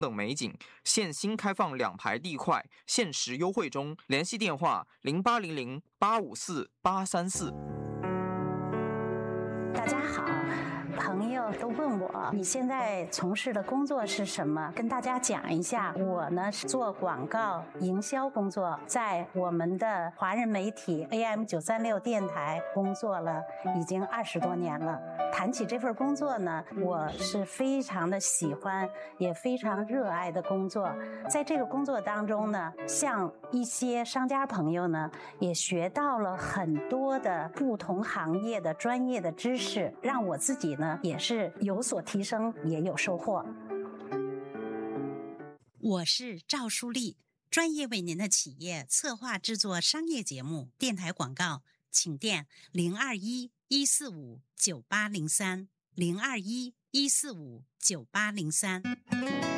等美景，现新开放2排地块，限时优惠中。联系电话0800854834。 大家好，朋友都问我你现在从事的工作是什么，跟大家讲一下。我呢是做广告营销工作，在我们的华人媒体 AM936 电台工作了已经20多年了。谈起这份工作呢，我是非常的喜欢，也非常热爱的工作。在这个工作当中呢，像一些商家朋友呢，也学到了很多的不同行业的专业的知识，让我自己呢也是有所提升，也有收获。 我是赵淑丽，专业为您的企业策划制作商业节目、电台广告，请电021-145-9803 021-145-9803。